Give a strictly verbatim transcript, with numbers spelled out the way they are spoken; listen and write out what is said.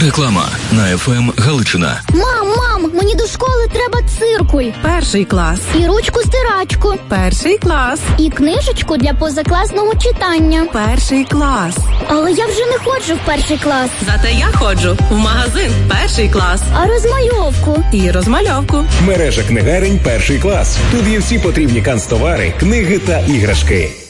Реклама на еф ем Галичина. Мам, мам, мені до школи треба циркуль. Перший клас. І ручку-стирачку. Перший клас. І книжечку для позакласного читання. Перший клас. Але я вже не ходжу в перший клас. Зате я ходжу в магазин перший клас. А розмальовку? І розмальовку. Мережа книгарень перший клас. Тут є всі потрібні канцтовари, книги та іграшки.